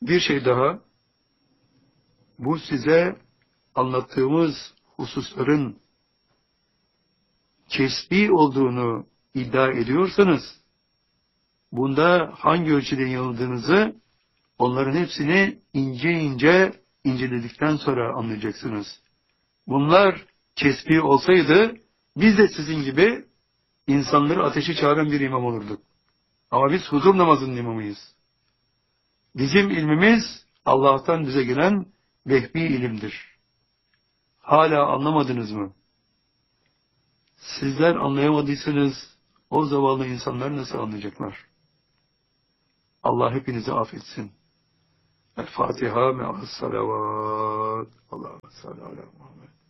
Bir şey daha, bu size anlattığımız hususların kesbi olduğunu iddia ediyorsanız, bunda hangi ölçüde yanıldığınızı, onların hepsini ince ince inceledikten sonra anlayacaksınız. Bunlar kesbi olsaydı, biz de sizin gibi insanları ateşe çağıran bir imam olurduk. Ama biz huzur namazının imamıyız. Bizim ilmimiz Allah'tan bize gelen vehbi ilimdir. Hala anlamadınız mı? Sizler anlayamadıysanız o zavallı insanlar nasıl anlayacaklar? Allah hepinizi affetsin. El Fatiha me'as salavat. Allah'a salli ala Muhammed.